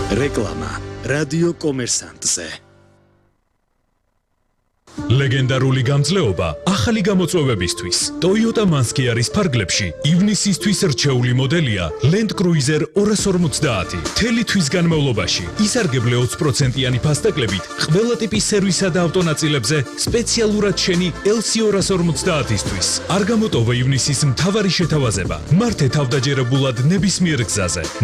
რეკლამა რადიო კომერსანტზე. ლეგენდარული გამძლეობა ახალი გამოწვევებისთვის. Toyota Manskiaris ფარგლებში ივნისისთვის რჩეული მოდელია Land Cruiser 250. მთელი თვის განმავლობაში ისარგებლე 20%-იანი ფასტაკლებით ყველა ტიპის სერვისსა და ავტონაწილებზე სპეციალურად შენი LC250-ისთვის. არ გამოტოვა ივნისის მთავარი შეთავაზება. მართე თავდაჯერებულად ნებისმიერ გზაზე.